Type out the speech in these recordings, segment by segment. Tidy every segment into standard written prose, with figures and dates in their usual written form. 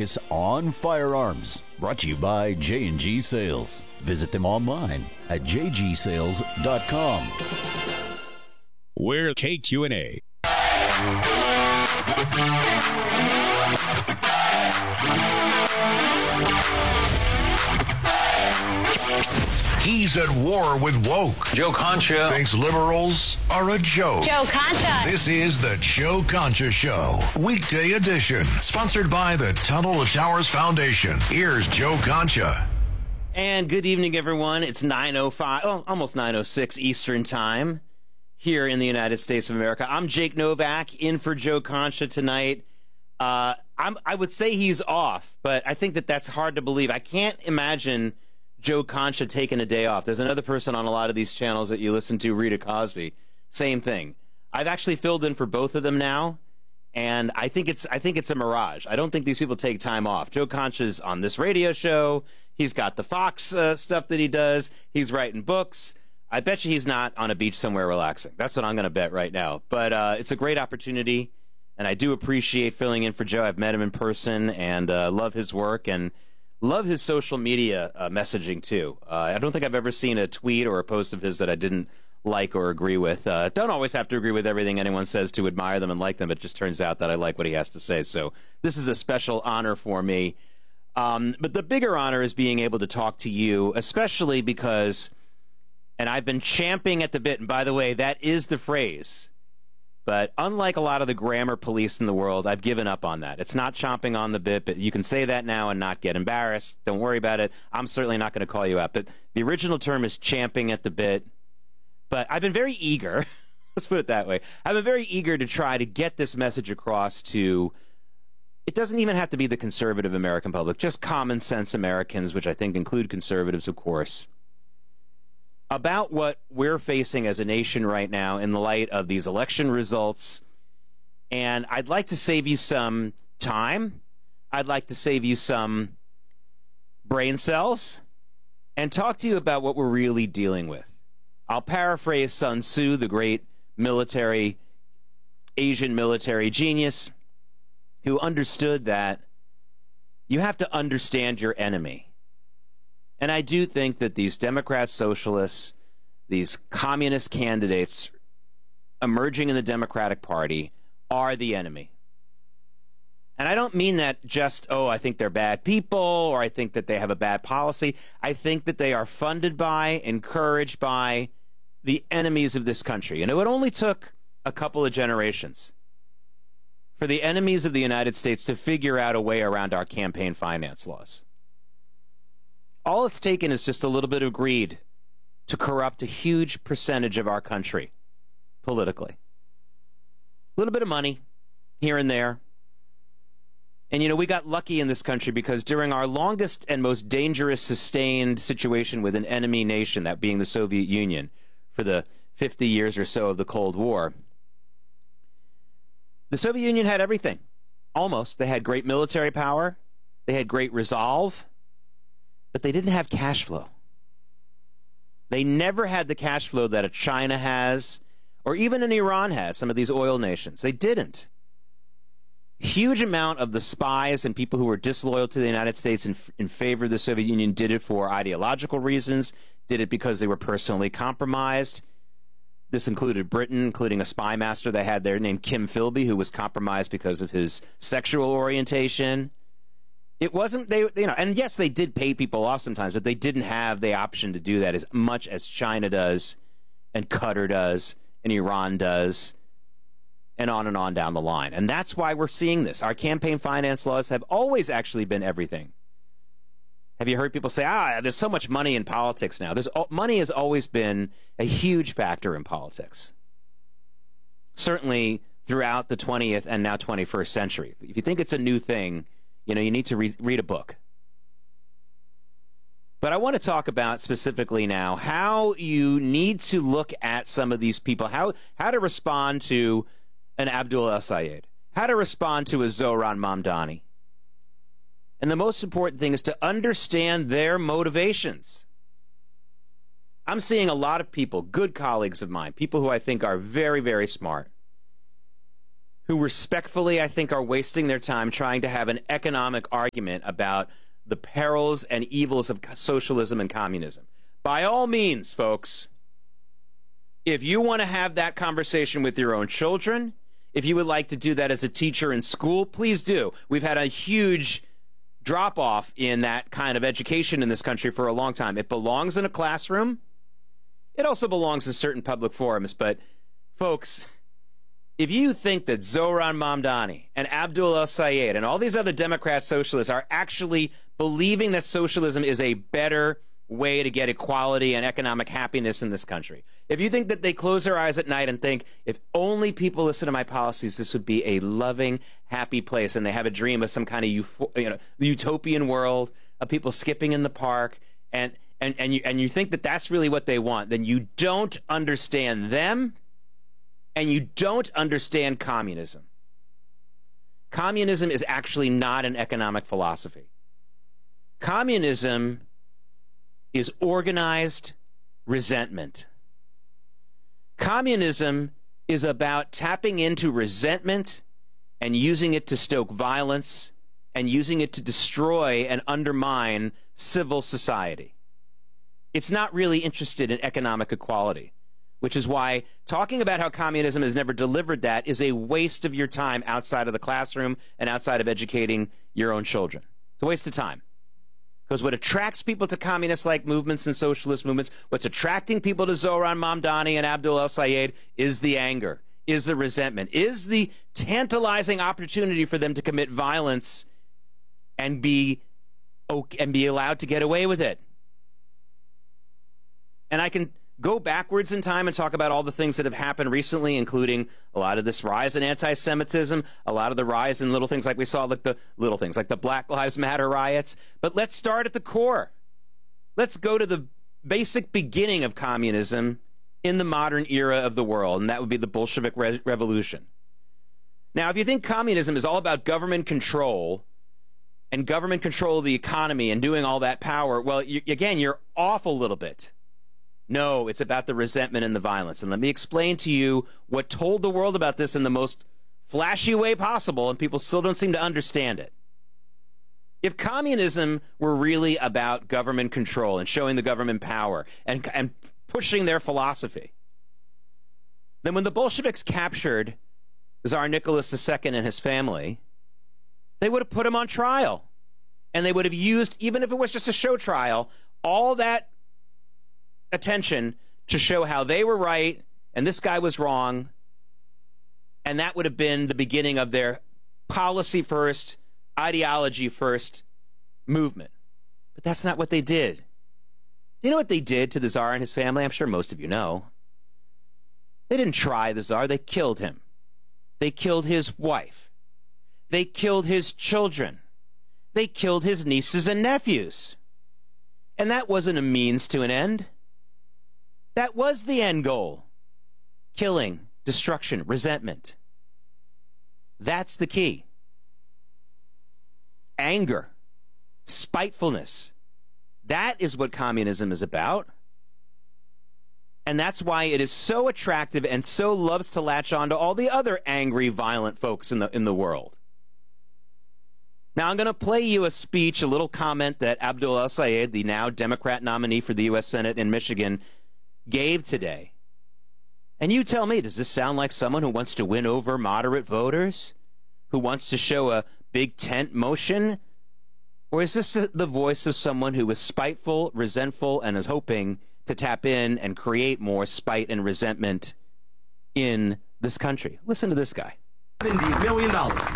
focus on firearms. Brought to you by J&G Sales. Visit them online at jgsales.com. We're KQNA. He's at war with woke. Joe Concha thinks liberals are a joke. Joe Concha. This is the Joe Concha Show, weekday edition, sponsored by the Tunnel to Towers Foundation. Here's Joe Concha. And good evening, everyone. It's 9:05, almost 9:06 Eastern Time here in the United States of America. I'm Jake Novak, in for Joe Concha tonight. I would say he's off, but I think that's hard to believe. I can't imagine Joe Concha taking a day off. There's another person on a lot of these channels that you listen to, Rita Cosby. Same thing. I've actually filled in for both of them now, and I think it's a mirage. I don't think these people take time off. Joe Concha's on this radio show. He's got the Fox stuff that he does. He's writing books. I bet you he's not on a beach somewhere relaxing. That's what I'm going to bet right now. But it's a great opportunity, and I do appreciate filling in for Joe. I've met him in person and love his work and love his social media messaging, too. I don't think I've ever seen a tweet or a post of his that I didn't like or agree with. Don't always have to agree with everything anyone says to admire them and like them. It just turns out that I like what he has to say. So this is a special honor for me. But the bigger honor is being able to talk to you, especially because, and I've been champing at the bit, and by the way, that is the phrase. But unlike a lot of the grammar police in the world, I've given up on that. It's not chomping on the bit, but you can say that now and not get embarrassed. Don't worry about it. I'm certainly not going to call you out. But the original term is champing at the bit. But I've been very eager, let's put it that way. I've been very eager to try to get this message across to, it doesn't even have to be the conservative American public, just common sense Americans, which I think include conservatives, of course, about what we're facing as a nation right now in the light of these election results. And I'd like to save you some time. I'd like to save you some brain cells and talk to you about what we're really dealing with. I'll paraphrase Sun Tzu, the great Asian military genius, who understood that you have to understand your enemy. And I do think that these Democrats, socialists, these communist candidates emerging in the Democratic Party are the enemy. And I don't mean that just, I think they're bad people or I think that they have a bad policy. I think that they are funded by, encouraged by the enemies of this country. And it only took a couple of generations for the enemies of the United States to figure out a way around our campaign finance laws. All it's taken is just a little bit of greed to corrupt a huge percentage of our country politically. A little bit of money here and there. And, we got lucky in this country because during our longest and most dangerous sustained situation with an enemy nation, that being the Soviet Union, for the 50 years or so of the Cold War, the Soviet Union had everything. Almost. They had great military power. They had great resolve. But they didn't have cash flow. They never had the cash flow that a China has, or even an Iran has, some of these oil nations. They didn't. Huge amount of the spies and people who were disloyal to the United States in favor of the Soviet Union did it for ideological reasons, did it because they were personally compromised. This included Britain, including a spy master they had there named Kim Philby, who was compromised because of his sexual orientation. It wasn't, and yes, they did pay people off sometimes, but they didn't have the option to do that as much as China does, and Qatar does, and Iran does, and on down the line. And that's why we're seeing this. Our campaign finance laws have always actually been everything. Have you heard people say, there's so much money in politics now? Money has always been a huge factor in politics. Certainly throughout the 20th and now 21st century. If you think it's a new thing, you need to read a book. But I want to talk about specifically now how you need to look at some of these people, how to respond to an Abdul El-Sayed, how to respond to a Zohran Mamdani. And the most important thing is to understand their motivations. I'm seeing a lot of people, good colleagues of mine, people who I think are very, very smart, who respectfully, I think, are wasting their time trying to have an economic argument about the perils and evils of socialism and communism. By all means, folks, if you want to have that conversation with your own children, if you would like to do that as a teacher in school, please do. We've had a huge drop-off in that kind of education in this country for a long time. It belongs in a classroom. It also belongs in certain public forums. But, folks, if you think that Zohran Mamdani and Abdul El-Sayed and all these other Democrat socialists are actually believing that socialism is a better way to get equality and economic happiness in this country, if you think that they close their eyes at night and think, if only people listen to my policies, this would be a loving, happy place, and they have a dream of some kind of utopian world of people skipping in the park, and you think that that's really what they want, then you don't understand them, and you don't understand communism. Communism is actually not an economic philosophy. Communism is organized resentment. Communism is about tapping into resentment and using it to stoke violence and using it to destroy and undermine civil society. It's not really interested in economic equality, which is why talking about how communism has never delivered that is a waste of your time outside of the classroom and outside of educating your own children. It's a waste of time. Because what attracts people to communist-like movements and socialist movements, what's attracting people to Zohran Mamdani and Abdul El-Sayed is the anger, is the resentment, is the tantalizing opportunity for them to commit violence and be allowed to get away with it. And I can go backwards in time and talk about all the things that have happened recently, including a lot of this rise in anti-Semitism, a lot of the rise in little things like we saw, like the little things like the Black Lives Matter riots. But let's start at the core. Let's go to the basic beginning of communism in the modern era of the world, and that would be the Bolshevik Revolution. Now, if you think communism is all about government control and government control of the economy and doing all that power, well, again, you're off a little bit. No, it's about the resentment and the violence. And let me explain to you what told the world about this in the most flashy way possible, and people still don't seem to understand it. If communism were really about government control and showing the government power and pushing their philosophy, then when the Bolsheviks captured Tsar Nicholas II and his family, they would have put him on trial. And they would have used, even if it was just a show trial, all that attention to show how they were right and this guy was wrong, and that would have been the beginning of their policy first, ideology first movement. But that's not what they did. Do you know what they did to the Tsar and his family? I'm sure most of you know. They didn't try the Tsar, they killed him. They killed his wife. They killed his children. They killed his nieces and nephews. And that wasn't a means to an end. That was the end goal. Killing, destruction, resentment. That's the key. Anger, spitefulness. That is what communism is about. And that's why it is so attractive and so loves to latch on to all the other angry, violent folks in the world. Now, I'm going to play you a speech, a little comment that Abdul El-Sayed, the now Democrat nominee for the U.S. Senate in Michigan, gave today. And you tell me, does this sound like someone who wants to win over moderate voters? Who wants to show a big tent motion? Or is this the voice of someone who is spiteful, resentful, and is hoping to tap in and create more spite and resentment in this country? Listen to this guy. $70 million.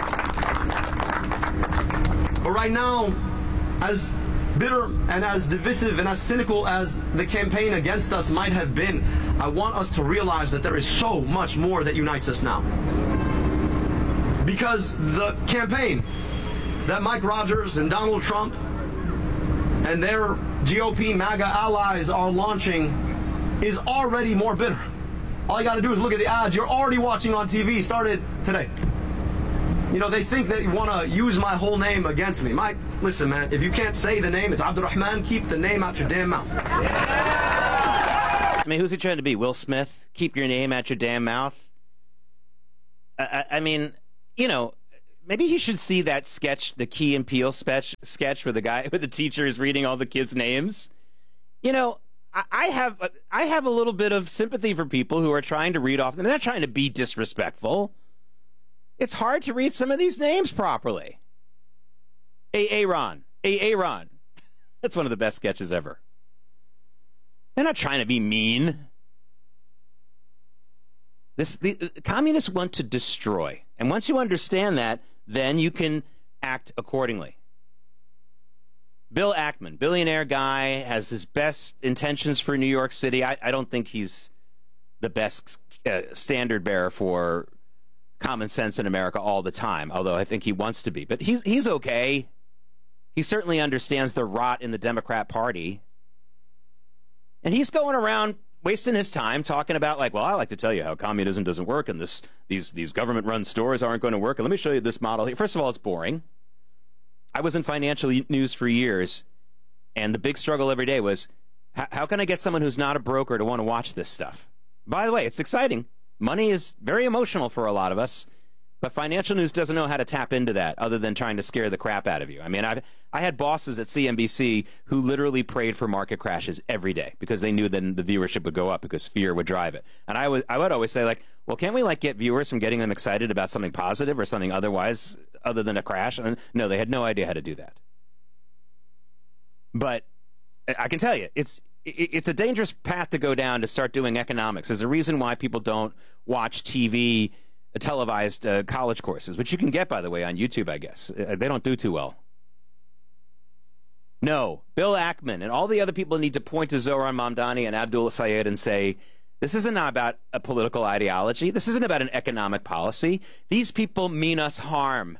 But right now, as bitter and as divisive and as cynical as the campaign against us might have been, I want us to realize that there is so much more that unites us now. Because the campaign that Mike Rogers and Donald Trump and their GOP MAGA allies are launching is already more bitter. All you got to do is look at the ads you're already watching on TV, started today. You know, they think that you want to use my whole name against me. Mike, listen, man, if you can't say the name, it's Abdurrahman, keep the name out your damn mouth. I mean, who's he trying to be? Will Smith? Keep your name out your damn mouth? I mean, maybe he should see that sketch, the Key and Peele sketch where the teacher is reading all the kids' names. I have a little bit of sympathy for people who are trying to read off. They're not trying to be disrespectful. It's hard to read some of these names properly. Aaron. That's one of the best sketches ever. They're not trying to be mean. The communists want to destroy. And once you understand that, then you can act accordingly. Bill Ackman, billionaire guy, has his best intentions for New York City. I don't think he's the best standard bearer for common sense in America all the time, although I think he wants to be. But he's okay. He certainly understands the rot in the Democrat Party. And he's going around wasting his time talking about, I like to tell you how communism doesn't work and these government-run stores aren't going to work. And let me show you this model here. First of all, it's boring. I was in financial news for years, and the big struggle every day was, how can I get someone who's not a broker to want to watch this stuff? By the way, it's exciting. Money is very emotional for a lot of us, but financial news doesn't know how to tap into that other than trying to scare the crap out of you. I mean, I had bosses at CNBC who literally prayed for market crashes every day because they knew then the viewership would go up because fear would drive it. And I would always say, well, can't we get viewers from getting them excited about something positive or something otherwise other than a crash? And no, they had no idea how to do that. But I can tell you, it's a dangerous path to go down to start doing economics. There's a reason why people don't watch TV, televised college courses, which you can get, by the way, on YouTube, I guess. They don't do too well. No, Bill Ackman and all the other people need to point to Zohran Mamdani and Abdul Sayed and say, this isn't about a political ideology. This isn't about an economic policy. These people mean us harm.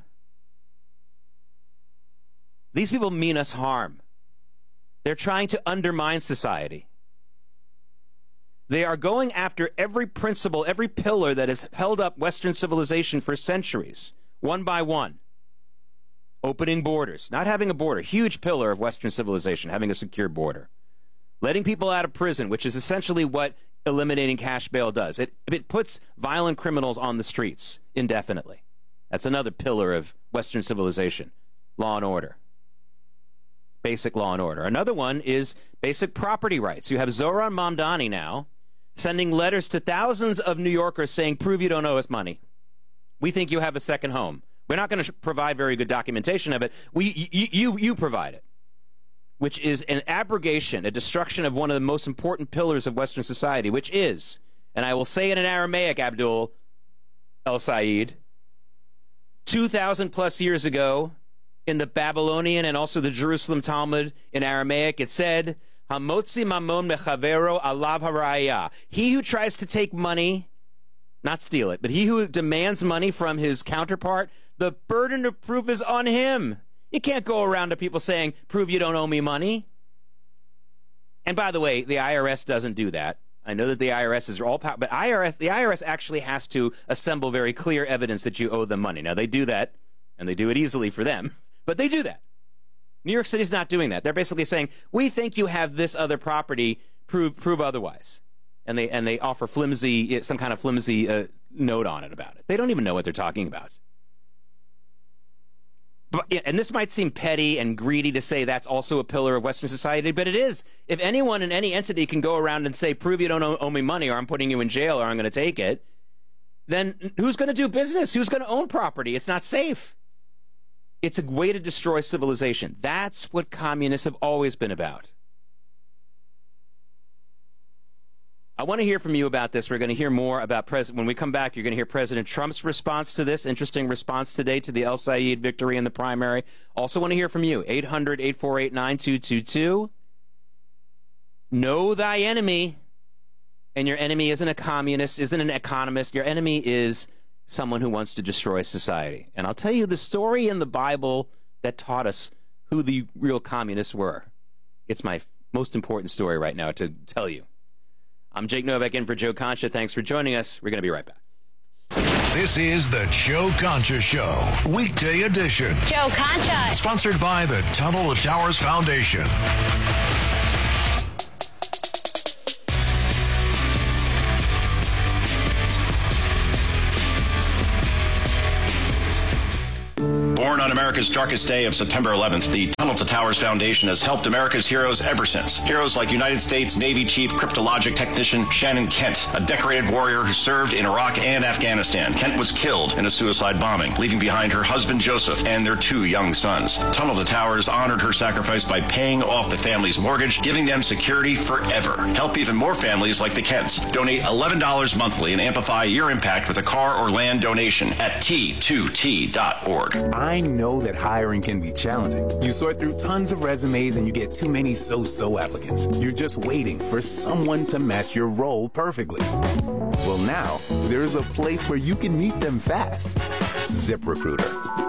These people mean us harm. They're trying to undermine society. They are going after every principle, every pillar that has held up Western civilization for centuries, one by one. Opening borders, not having a border, huge pillar of Western civilization, having a secure border. Letting people out of prison, which is essentially what eliminating cash bail does. It puts violent criminals on the streets indefinitely. That's another pillar of Western civilization, law and order. Basic law and order. Another one is basic property rights. You have Zohran Mamdani now sending letters to thousands of New Yorkers saying, prove you don't owe us money. We think you have a second home. We're not going to provide very good documentation of it. You provide it, which is an abrogation, a destruction of one of the most important pillars of Western society, which is, and I will say it in Aramaic, Abdul El-Sayed, 2,000 plus years ago, in the Babylonian and also the Jerusalem Talmud in Aramaic, it said, Hamotzi mamon mechavero alav haraya. He who tries to take money, not steal it, but he who demands money from his counterpart, the burden of proof is on him. You can't go around to people saying, prove you don't owe me money. And by the way, the IRS doesn't do that. I know that the IRS is all power, but the IRS actually has to assemble very clear evidence that you owe them money. Now, they do that, and they do it easily for them, but they do that. New York City's not doing that. They're basically saying, we think you have this other property, prove otherwise. And they offer some kind of flimsy note on it about it. They don't even know what they're talking about. But, and this might seem petty and greedy to say that's also a pillar of Western society, but it is. If anyone in any entity can go around and say, prove you don't owe me money, or I'm putting you in jail, or I'm going to take it, then who's going to do business? Who's going to own property? It's not safe. It's a way to destroy civilization. That's what communists have always been about. I want to hear from you about this. We're going to hear more about when we come back, you're going to hear President Trump's response to this. Interesting response today to the El-Sayed victory in the primary. Also want to hear from you. 800-848-9222. Know thy enemy. And your enemy isn't a communist, isn't an economist. Your enemy is someone who wants to destroy society. And I'll tell you the story in the Bible that taught us who the real communists were. It's my most important story right now to tell you. I'm Jake Novak in for Joe Concha. Thanks for joining us. We're going to be right back. This is the Joe Concha Show, weekday edition. Joe Concha. Sponsored by the Tunnel to Towers Foundation. Born on America's darkest day of September 11th, the Tunnel to Towers Foundation has helped America's heroes ever since. Heroes like United States Navy Chief Cryptologic Technician Shannon Kent, a decorated warrior who served in Iraq and Afghanistan. Kent was killed in a suicide bombing, leaving behind her husband Joseph and their 2 young sons. Tunnel to Towers honored her sacrifice by paying off the family's mortgage, giving them security forever. Help even more families like the Kents. Donate $11 monthly and amplify your impact with a car or land donation at T2T.org. I know that hiring can be challenging. You sort through tons of resumes and you get too many so-so applicants. You're just waiting for someone to match your role perfectly. Well, now, there's a place where you can meet them fast. ZipRecruiter.